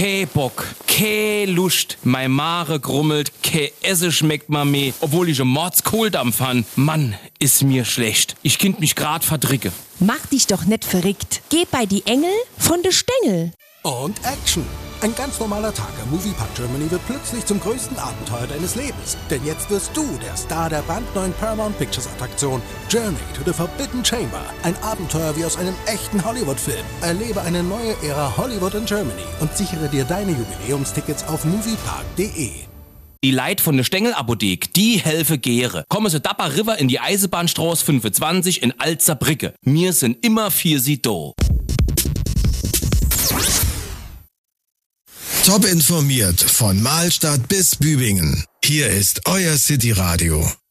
Keh Bock, keh Lust, mei Mare grummelt, keh Esse schmeckt ma meh, obwohl ich 'n Mordskohldampf han. Mann, ist mir schlecht. Ich kind mich grad verdricke. Mach dich doch nicht verrückt. Geh bei die Engel von de Stängel. Und Action! Ein ganz normaler Tag am Moviepark Germany wird plötzlich zum größten Abenteuer deines Lebens. Denn jetzt wirst du der Star der brandneuen Paramount Pictures Attraktion Journey to the Forbidden Chamber. Ein Abenteuer wie aus einem echten Hollywood-Film. Erlebe eine neue Ära Hollywood in Germany und sichere dir deine Jubiläumstickets auf moviepark.de. Die Leit von der Stengelapothek, die helfe Gere. Komme sie Dapper River in die Eisenbahnstraße 25 in Alzerbrücke. Mir sind immer für sie do. Top informiert von Mahlstadt bis Bübingen. Hier ist euer City Radio.